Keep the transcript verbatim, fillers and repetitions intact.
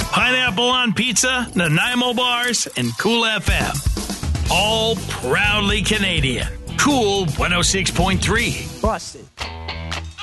Pineapple on Pizza, Nanaimo Bars, and Cool F M. All proudly Canadian. Cool one oh six point three. Busted.